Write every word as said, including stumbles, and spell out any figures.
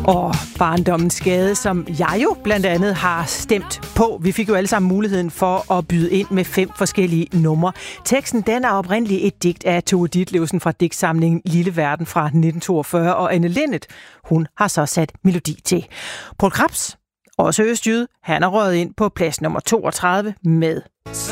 Og barndommens skade, som jeg jo blandt andet har stemt på. Vi fik jo alle sammen muligheden for at byde ind med fem forskellige numre. Teksten den er oprindeligt et digt af Tove Ditlevsen fra digtsamlingen Lille Verden fra nitten toogfyrre, og Anne Linnet, hun har så sat melodi til. Poul Krebs, også østjyde, han er røget ind på plads nummer toogtredive med